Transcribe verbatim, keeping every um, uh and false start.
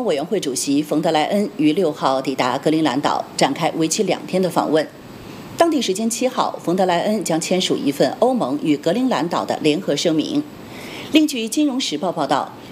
盟委员会主席冯德莱恩于六号抵达格陵兰岛，展开为期两天的访问。当地时间七号，冯德莱恩将签署一份欧盟与格陵兰岛的联合声明。另据《金融时报》报道，